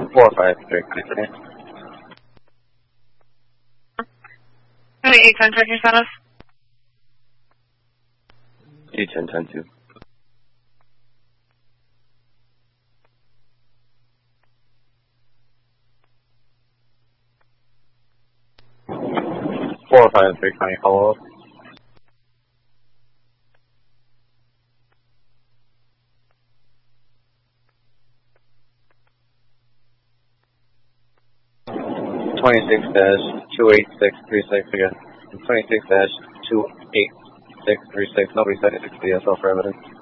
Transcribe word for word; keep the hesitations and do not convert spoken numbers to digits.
four five three, connected. eight ten, checking status. eight ten, ten two. four five three, County follow up. twenty-six dash two eight six three six again. twenty-six dash two eight six three six. Nobody said six D S L for evidence.